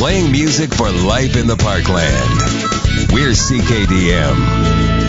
playing music for life in the Parkland. We're CKDM.